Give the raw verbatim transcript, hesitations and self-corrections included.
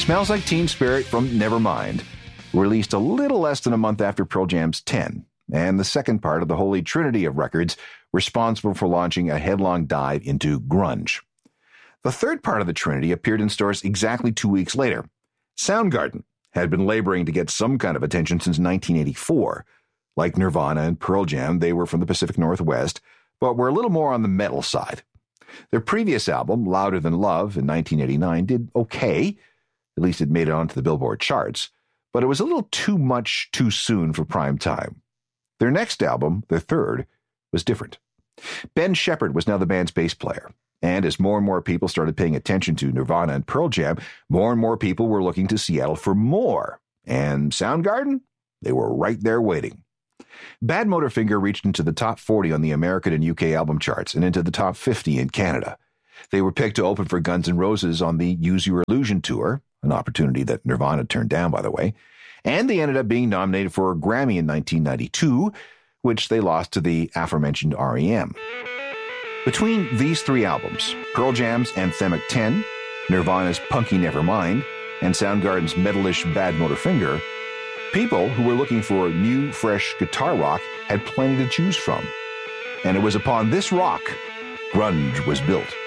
Smells Like Teen Spirit from Nevermind, released a little less than a month after Pearl Jam's ten, and the second part of the holy trinity of records responsible for launching a headlong dive into grunge. The third part of the trinity appeared in stores exactly two weeks later. Soundgarden had been laboring to get some kind of attention since nineteen eighty-four. Like Nirvana and Pearl Jam, they were from the Pacific Northwest, but were a little more on the metal side. Their previous album, Louder Than Love, in nineteen eighty-nine, did okay. At least it made it onto the Billboard charts, but it was a little too much too soon for prime time. Their next album, their third, was different. Ben Shepherd was now the band's bass player, and as more and more people started paying attention to Nirvana and Pearl Jam, more and more people were looking to Seattle for more. And Soundgarden? They were right there waiting. Badmotorfinger reached into the top forty on the American and U K album charts and into the top fifty in Canada. They were picked to open for Guns N' Roses on the Use Your Illusion tour, an opportunity that Nirvana turned down, by the way, and they ended up being nominated for a Grammy in nineteen ninety-two, which they lost to the aforementioned R E M. Between these three albums, Pearl Jam's Anthemic ten, Nirvana's Punky Nevermind, and Soundgarden's metalish Badmotorfinger, people who were looking for new, fresh guitar rock had plenty to choose from. And it was upon this rock grunge was built.